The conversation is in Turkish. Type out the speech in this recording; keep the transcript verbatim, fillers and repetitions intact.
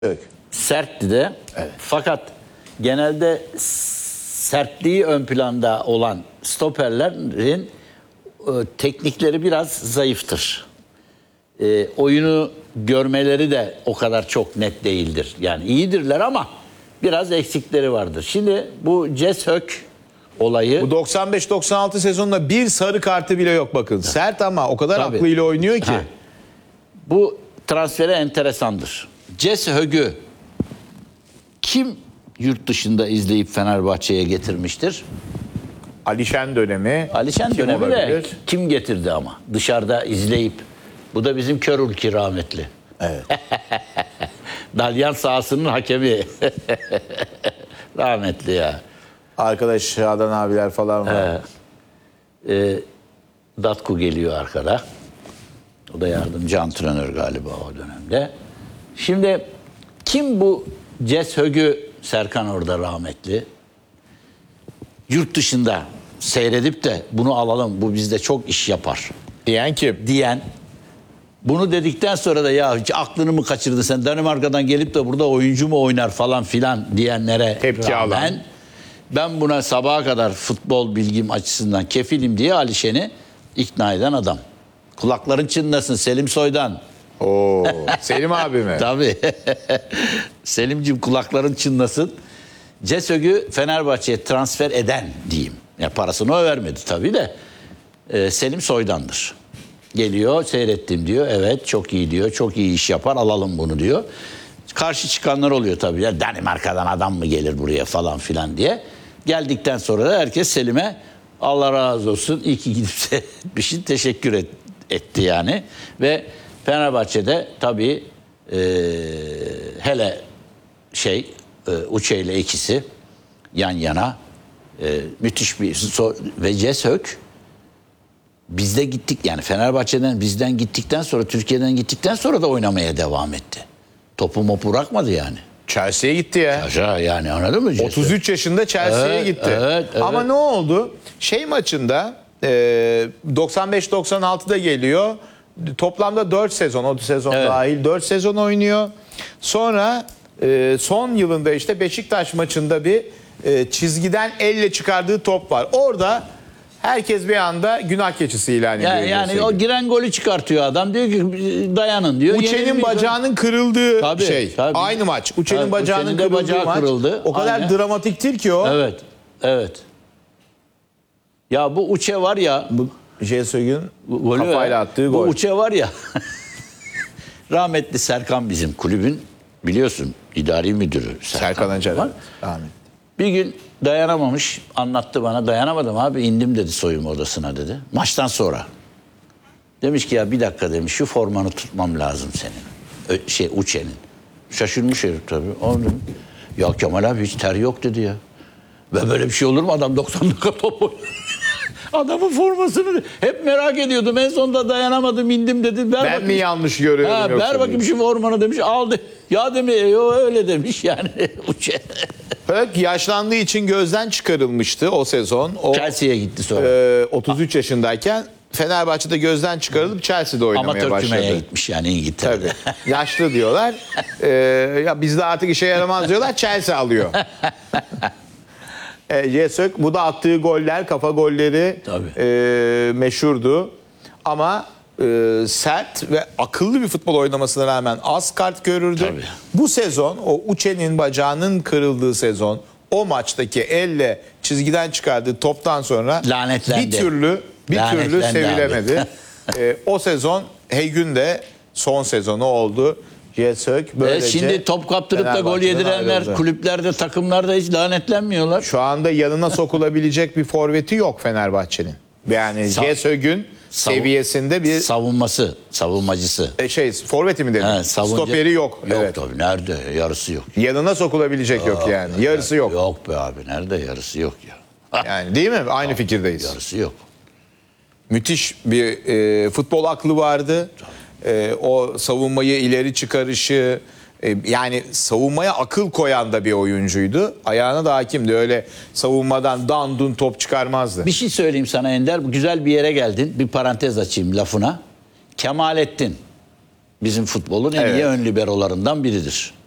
Evet. Sertti de. Evet. Fakat genelde sertliği ön planda olan stoperlerin e, teknikleri biraz zayıftır. E, oyunu görmeleri de o kadar çok net değildir. Yani iyidirler ama biraz eksikleri vardır. Şimdi bu Ceshök olayı... Bu doksan beş doksan altı sezonunda bir sarı kartı bile yok bakın. Evet. Sert ama o kadar Tabii. aklıyla oynuyor ki. Ha. Bu transfere enteresandır. Ceshök'ü kim yurt dışında izleyip Fenerbahçe'ye getirmiştir? Alişen dönemi. Alişen kim dönemi de olabilir? kim getirdi ama? Dışarıda izleyip. Bu da bizim Körülki rahmetli. Evet. Dalyan sahasının hakemi. Rahmetli ya. Arkadaş Şadan abiler falan var. Ee, e, Datku geliyor arkada. O da yardımcı antrenör galiba o dönemde. Şimdi kim bu Ceshök'ü, Serkan orada rahmetli, yurt dışında seyredip de bunu alalım, bu bizde çok iş yapar Diyen kim? diyen, bunu dedikten sonra da ya hiç aklını mı kaçırdın sen, Danimarka'dan gelip de burada oyuncu mu oynar falan filan diyenlere Tepki rağmen alan. ben buna sabaha kadar futbol bilgim açısından kefilim diye Alişen'i ikna eden adam. Kulakların çınlasın Selim Soydan. Oo, Selim abi mi? Tabii. Selimciğim kulakların çınlasın. Ceshök'ü Fenerbahçe'ye transfer eden diyeyim. Ya parasını o vermedi tabii de. Ee, Selim Soydan'dır. Geliyor, seyrettim diyor. Evet, çok iyi diyor. Çok iyi iş yapar, alalım bunu diyor. Karşı çıkanlar oluyor tabii. Ya Danimarka'dan adam mı gelir buraya falan filan diye. Geldikten sonra da herkes Selim'e Allah razı olsun, iyi ki gidip seyretmişsin, teşekkür et, etti yani. Ve Fenerbahçe'de tabii e, hele şey e, Uçe ile ikisi yan yana e, müthiş bir so ve Ceshök bizde gittik yani Fenerbahçe'den bizden gittikten sonra Türkiye'den gittikten sonra da oynamaya devam etti. Topu mopu bırakmadı yani. Chelsea'ye gitti ya. Aşağı yani anladın mı? Ceshök? otuz üç yaşında Chelsea'ye Evet, gitti. evet, evet. Ama ne oldu? Şey maçında e, doksan beş doksan altıda geliyor. Toplamda dört sezon, o sezon Evet. dahil dört sezon oynuyor. Sonra e, son yılında işte Beşiktaş maçında bir e, çizgiden elle çıkardığı top var. Orada herkes bir anda günah keçisi ilan ediyor. Yani, yani o giren golü çıkartıyor adam. Diyor ki dayanın diyor. Uçe'nin Yenilmeyiz. bacağının kırıldığı Tabii, şey. tabii. Aynı maç. Uçe'nin Evet, bacağının Uçe'nin de kırıldığı bacağı maç. kırıldı. O kadar Aynen. dramatiktir ki o. Evet. Evet. Ya bu Uçe var ya. Bu Ceshök'ün Golü kafayla ya, attığı bu gol. Uçe var ya. Rahmetli Serkan bizim kulübün biliyorsun idari müdürü. Serkan, Serkan Acar. var. Amin. Bir gün dayanamamış, anlattı bana. Dayanamadım abi, indim dedi soyunma odasına dedi. Maçtan sonra. Demiş ki ya bir dakika demiş, şu formanı tutmam lazım senin. Ö- şey Uçe'nin. Şaşırmış herif tabii. Oğlum, ya Kemal abi hiç ter yok dedi ya. Ve böyle bir şey olur mu, adam doksan dakika top oynuyor. Adamın formasını hep merak ediyordum. En sonunda dayanamadım, indim dedi. Ver Ben bakayım. mi yanlış görüyorum Ha, yoksa? ver bakayım şu formanı demiş. Aldı. Ya demiş yo, öyle demiş yani. Uçe. Höck yaşlandığı için gözden çıkarılmıştı o sezon. O Chelsea'ye gitti sonra. e, otuz üç yaşındayken Fenerbahçe'de gözden çıkarılıp Chelsea'de oynamaya Amatör başladı. kümeye gitmiş yani İngiltere'de. Tabii. Yaşlı diyorlar. Ee, ya bizde artık işe yaramaz diyorlar. Chelsea alıyor. e, Ceshök, bu da attığı goller, kafa golleri e, meşhurdu. Ama e, sert ve akıllı bir futbol oynamasına rağmen az kart görürdü. Tabii. Bu sezon o Uçe'nin bacağının kırıldığı sezon, o maçtaki elle çizgiden çıkardığı toptan sonra Lanetlendi. bir türlü bir Lanetlendi türlü abi. sevilemedi. e, o sezon Heygün de son sezonu oldu. Ceshök böylece E şimdi top kaptırıp da gol Fenerbahçe'den yedirenler ayrıldı. kulüplerde, takımlarda hiç lanetlenmiyorlar. Şu anda yanına sokulabilecek bir forveti yok Fenerbahçe'nin. Yani Sa- Ceshök'ün Savun- seviyesinde bir Savunması, savunmacısı. e, şey forveti mi dedin? He, savunca- Stoperi yok. Yok Evet. tabii, nerede? Yarısı yok. Yanına sokulabilecek yok yani. Yarısı yok. Yok be abi, nerede? Yarısı yok ya. Yani değil mi? Aynı fikirdeyiz. Yarısı yok. Müthiş bir e, futbol aklı vardı. E, o savunmayı ileri çıkarışı, e, yani savunmaya akıl koyan da bir oyuncuydu. Ayağına da hakimdi. Öyle savunmadan dandun top çıkarmazdı. Bir şey söyleyeyim sana Ender. Güzel bir yere geldin. Bir parantez açayım lafına. Kemalettin bizim futbolun en Evet. iyi ön liberolarından biridir.